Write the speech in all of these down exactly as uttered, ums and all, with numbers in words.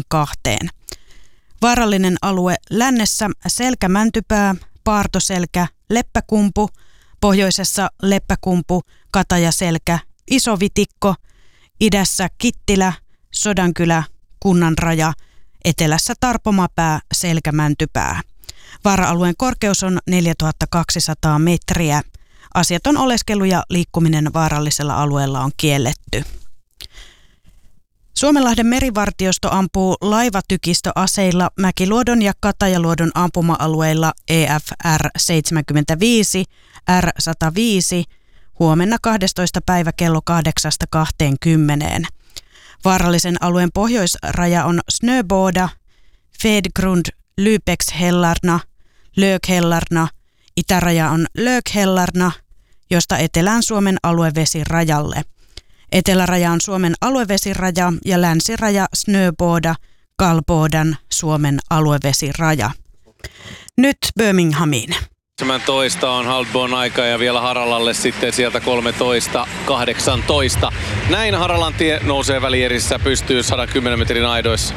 kahteen. Vaarallinen alue lännessä Selkämäntypää, Paartoselkä, Leppäkumpu, pohjoisessa Leppäkumpu, Katajaselkä, Isovitikko, idässä Kittilä, Sodankylä, Kunnanraja, etelässä Tarpomapää, Selkämäntypää. Vaara-alueen korkeus on neljätuhatta kaksisataa metriä. Asiaton oleskelu ja liikkuminen vaarallisella alueella on kielletty. Suomenlahden merivartiosto ampuu laivatykistöaseilla Mäkiluodon ja Katajaluodon ampuma-alueilla E F R seitsemänkymmentäviisi, R sata viisi huomenna kahdestoista päivä kello kahdeksasta kahteenkymmeneen. Vaarallisen alueen pohjoisraja on Snöboda, Fedgrund, Lübeckshellarna, Löghellarna, itäraja on Löghellarna, josta etelään Suomen aluevesirajalle. Eteläraja on Suomen aluevesiraja ja länsiraja Snöboda, Galbodan Suomen aluevesiraja. Nyt Birminghamiin. seitsemäntoista on Haldbon aika ja vielä Haralalle sitten sieltä kolmetoista kahdeksantoista. Näin Haralan tie nousee välierissä, pystyy sata kymmenen metrin aidoissa.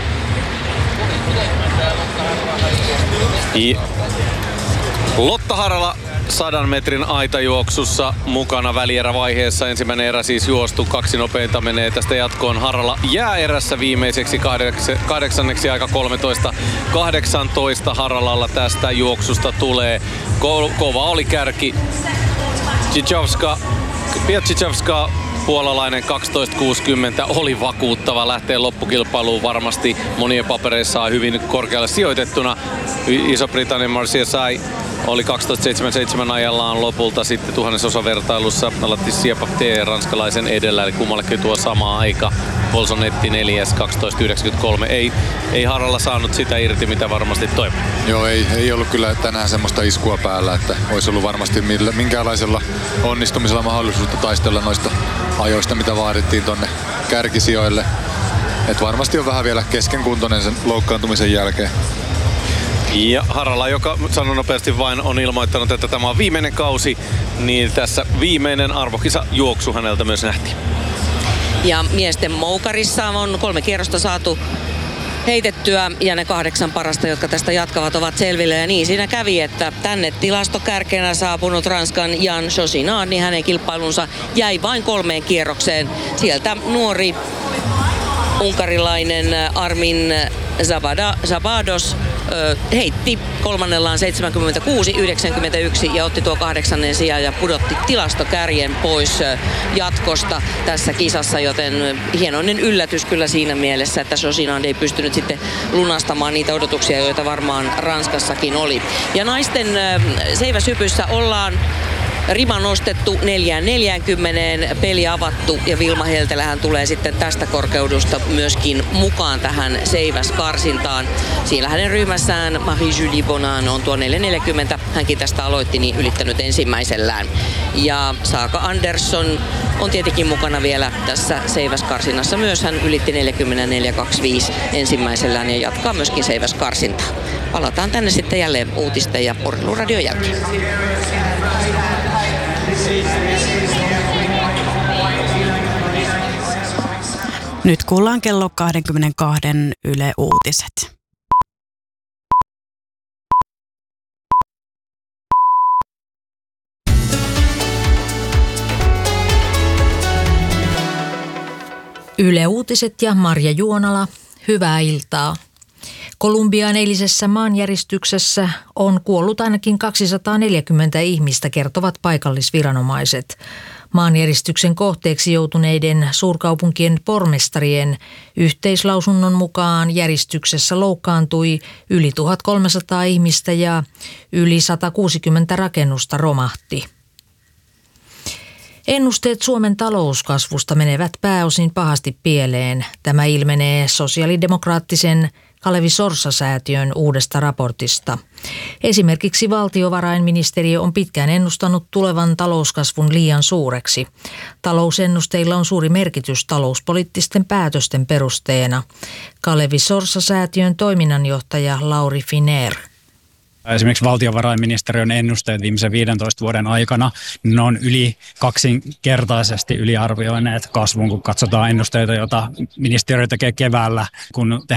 Ja Lotta Harala sadan metrin aitajuoksussa mukana välierävaiheessa. Ensimmäinen erä siis juostu, kaksi nopeinta menee tästä jatkoon. Harala jää erässä viimeiseksi kahdeks- kahdeksanneksi aika kolmetoista kahdeksantoista Haralalla tästä juoksusta tulee. Ko- kova oli kärki. Cichowska, Piacichowska, puolalainen kaksitoista kuusikymmentä oli vakuuttava, lähtee loppukilpailuun varmasti monien papereissa hyvin korkealle sijoitettuna. Iso-Britannian Marcia sai oli kaksitoista seitsemänkymmentäseitsemän ajallaan lopulta sitten tuhannesosa vertailussa alatti Siepaptee ranskalaisen edellä, eli kummallekin tuo sama aika. Bolsonetti neljäs kaksitoista yhdeksänkymmentäkolme. Ei, ei Haralla saanut sitä irti, mitä varmasti toivoi. Joo, ei, ei ollut kyllä tänään semmoista iskua päällä, että olisi ollut varmasti millä, minkäänlaisella onnistumisella mahdollisuutta taistella noista ajoista, mitä vaadittiin tonne kärkisijoille. Et varmasti on vähän vielä keskenkuntoinen sen loukkaantumisen jälkeen. Ja Harala, joka sanon nopeasti vain, on ilmoittanut, että tämä on viimeinen kausi, niin tässä viimeinen arvokisa juoksu häneltä myös nähtiin. Ja miesten moukarissa on kolme kierrosta saatu heitettyä ja ne kahdeksan parasta, jotka tästä jatkavat, ovat selville. Ja niin siinä kävi, että tänne tilastokärkenä saapunut Ranskan Jan Chauchinard, niin hänen kilpailunsa jäi vain kolmeen kierrokseen. Sieltä nuori unkarilainen Armin Zabada, Zabados ö, heitti kolmannellaan seitsemänkymmentäkuusi yhdeksänkymmentäyksi ja otti tuo kahdeksannen sijaan ja pudotti tilastokärjen pois ö, jatkosta tässä kisassa, joten hienoinen yllätys kyllä siinä mielessä, että Chauchinard ei pystynyt sitten lunastamaan niitä odotuksia, joita varmaan Ranskassakin oli. Ja naisten ö, seiväshypyssä ollaan rima nostettu neljään neljäänkymmeneen, peli avattu ja Vilma Heltelähän tulee sitten tästä korkeudesta myöskin mukaan tähän seiväskarsintaan. Siellä hänen ryhmässään Marie-Julie Bonan on tuo neljä neljäkymmentä, hänkin tästä aloitti, niin ylittänyt ensimmäisellään. Ja Saaka Andersson on tietenkin mukana vielä tässä seiväskarsinnassa myös, hän ylitti neljäkymmentäneljä kaksikymmentäviisi ensimmäisellään ja jatkaa myöskin seiväskarsintaa. Palataan tänne sitten jälleen uutisten ja Urheiluradion jälkeen. Nyt kuullaan kello kaksikymmentäkaksi Yle Uutiset. Yle Uutiset ja Marja Juonala, hyvää iltaa. Kolumbian eilisessä maanjäristyksessä on kuollut ainakin kaksisataaneljäkymmentä ihmistä, kertovat paikallisviranomaiset. Maanjäristyksen kohteeksi joutuneiden suurkaupunkien pormestarien yhteislausunnon mukaan järjestyksessä loukkaantui yli tuhatkolmesataa ihmistä ja yli satakuusikymmentä rakennusta romahti. Ennusteet Suomen talouskasvusta menevät pääosin pahasti pieleen. Tämä ilmenee sosiaalidemokraattisen Kalevi Sorsa-säätiön uudesta raportista. Esimerkiksi valtiovarainministeriö on pitkään ennustanut tulevan talouskasvun liian suureksi. Talousennusteilla on suuri merkitys talouspoliittisten päätösten perusteena. Kalevi Sorsa-säätiön toiminnanjohtaja Lauri Finer. Esimerkiksi valtiovarainministeriön ennusteet viimeisen viidentoista vuoden aikana, ne on yli kaksinkertaisesti yliarvioineet kasvun, kun katsotaan ennusteita, joita ministeriö tekee keväällä, kun tehdään